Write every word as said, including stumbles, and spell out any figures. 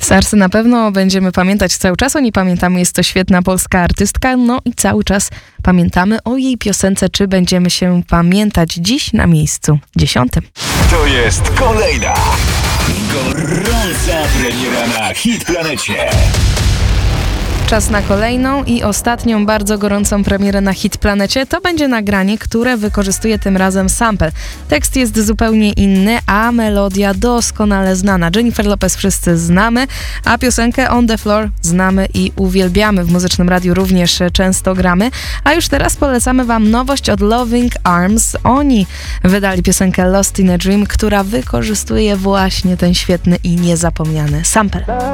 Sarsy na pewno będziemy pamiętać cały czas, o niej pamiętamy, jest to świetna polska artystka, no i cały czas pamiętamy o jej piosence, czy będziemy się pamiętać dziś na miejscu dziesiątym. To jest kolejna gorąca premiera na Hit Planecie. Czas na kolejną i ostatnią bardzo gorącą premierę na Hit Planecie. To będzie nagranie, które wykorzystuje tym razem sample. Tekst jest zupełnie inny, a melodia doskonale znana. Jennifer Lopez wszyscy znamy, a piosenkę On The Floor znamy i uwielbiamy. W Muzycznym Radiu również często gramy. A już teraz polecamy wam nowość od Loving Arms. Oni wydali piosenkę Lost in a Dream, która wykorzystuje właśnie ten świetny i niezapomniany sample.